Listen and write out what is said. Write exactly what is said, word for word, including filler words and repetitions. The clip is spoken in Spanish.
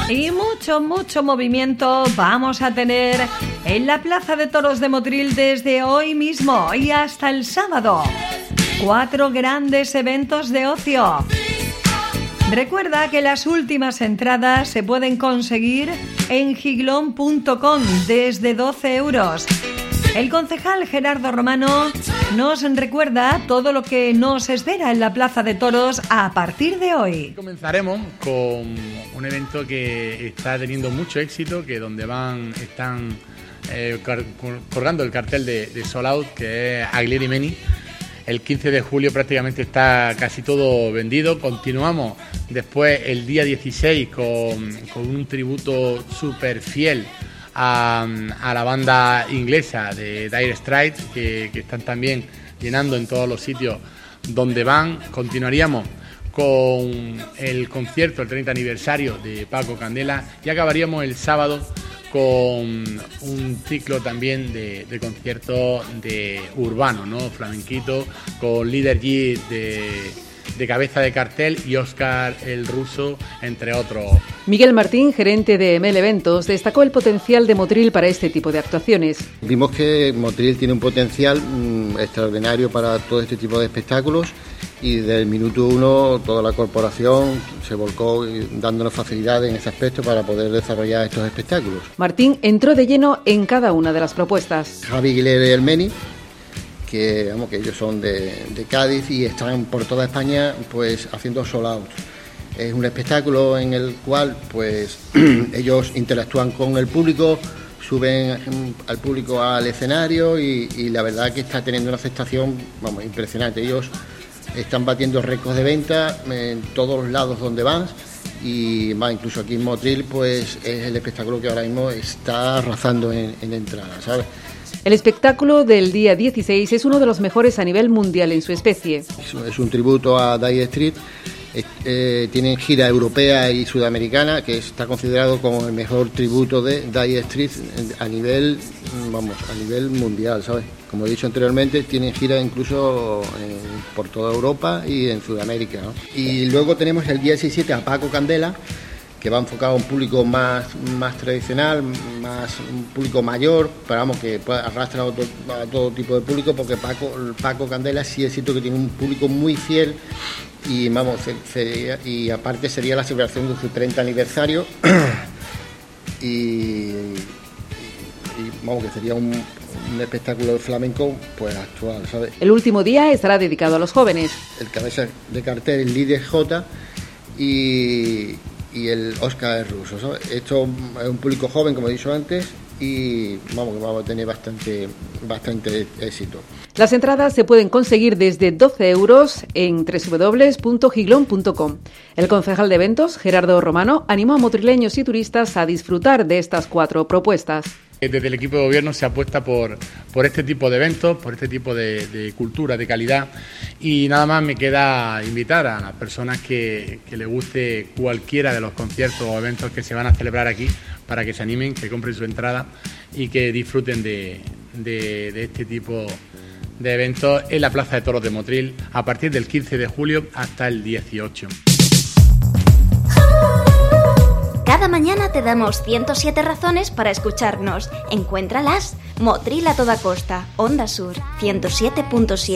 Y mucho, mucho movimiento vamos a tener en la Plaza de Toros de Motril desde hoy mismo y hasta el sábado. Cuatro grandes eventos de ocio. Recuerda que las últimas entradas se pueden conseguir en giglón punto com desde doce euros. El concejal Gerardo Romano nos recuerda todo lo que nos espera en la Plaza de Toros a partir de hoy. Comenzaremos con un evento que está teniendo mucho éxito, que donde van están eh, colgando el cartel de, de Sold Out, que es Aguilera y Meni. El quince de julio prácticamente está casi todo vendido. Continuamos después el día dieciséis con, con un tributo súper fiel A, a la banda inglesa de Dire Straits, que, que están también llenando en todos los sitios donde van. Continuaríamos con el concierto, el treinta aniversario de Paco Candela, y acabaríamos el sábado con un ciclo también de, de conciertos de urbano, ¿no? Flamenquito, con Líder G de... de cabeza de cartel y Óscar el Ruso, entre otros. Miguel Martín, gerente de Mel Eventos, destacó el potencial de Motril para este tipo de actuaciones. Vimos que Motril tiene un potencial mmm, extraordinario para todo este tipo de espectáculos y desde el minuto uno toda la corporación se volcó dándonos facilidades en ese aspecto para poder desarrollar estos espectáculos. Martín entró de lleno en cada una de las propuestas. Javi Aguilera y el Meni, que, vamos, que ellos son de, de Cádiz y están por toda España pues haciendo sold out. Es un espectáculo en el cual pues ellos interactúan con el público, suben al público al escenario y, y la verdad que está teniendo una aceptación, vamos, impresionante. Ellos están batiendo récords de venta en todos los lados donde van y más, incluso aquí en Motril pues es el espectáculo que ahora mismo está arrasando en, en entrada, ¿sabes? El espectáculo del día dieciséis es uno de los mejores a nivel mundial en su especie. Es, es un tributo a Dire Straits. Eh, eh, tienen gira europea y sudamericana, que está considerado como el mejor tributo de Dire Straits a nivel, vamos, a nivel mundial, ¿sabes? Como he dicho anteriormente, tienen gira incluso eh, por toda Europa y en Sudamérica, ¿no? Y luego tenemos el día diecisiete a Paco Candela, que va enfocado a un público más, más tradicional, más un público mayor, pero vamos, que arrastra a, otro, a todo tipo de público, porque Paco, Paco Candela sí es cierto que tiene un público muy fiel y vamos, sería, y aparte sería la celebración de su treinta aniversario y, y, y vamos, que sería un, un espectáculo de flamenco pues actual, ¿sabes? El último día estará dedicado a los jóvenes. El cabeza de cartel, el líder J y... y el Óscar el Ruso, ¿sabes? Esto es un público joven, como he dicho antes, y vamos, que vamos a tener bastante, bastante éxito. Las entradas se pueden conseguir desde doce euros en doble u doble u doble u punto giglón punto com. El concejal de eventos, Gerardo Romano, animó a motrileños y turistas a disfrutar de estas cuatro propuestas. Desde el equipo de gobierno se apuesta por, por este tipo de eventos, por este tipo de, de cultura, de calidad, y nada más me queda invitar a las personas que, que les guste cualquiera de los conciertos o eventos que se van a celebrar aquí para que se animen, que compren su entrada y que disfruten de, de, de este tipo de eventos en la Plaza de Toros de Motril a partir del quince de julio hasta el dieciocho. Cada mañana te damos ciento siete razones para escucharnos. Encuéntralas. Motril a toda costa. Onda Sur ciento siete punto siete.